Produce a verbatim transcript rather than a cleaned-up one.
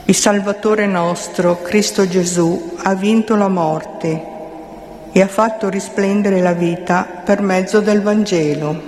Il Salvatore nostro, Cristo Gesù, ha vinto la morte e ha fatto risplendere la vita per mezzo del Vangelo.